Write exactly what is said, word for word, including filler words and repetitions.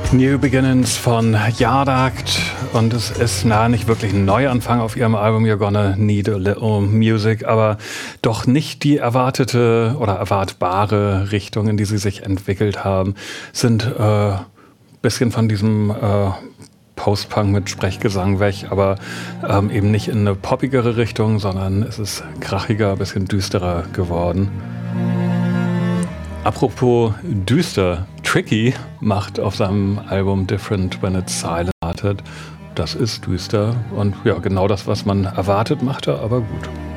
New Beginnings von Yardakt, und es ist na nicht wirklich ein Neuanfang auf ihrem Album You're Gonna Need a Little Music, aber doch nicht die erwartete oder erwartbare Richtung, in die sie sich entwickelt haben. Sind äh, bisschen von diesem äh, Post-Punk mit Sprechgesang weg, aber ähm, eben nicht in eine poppigere Richtung, sondern es ist krachiger, bisschen düsterer geworden. Apropos düster, Tricky macht auf seinem Album Different When It's Silent. Das ist düster und ja, genau das, was man erwartet, macht er aber gut.